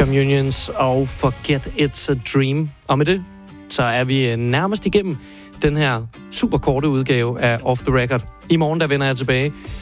Communions og Forget It's a Dream. Og med det, så er vi nærmest igennem den her super korte udgave af Off the Record. I morgen, der vender jeg tilbage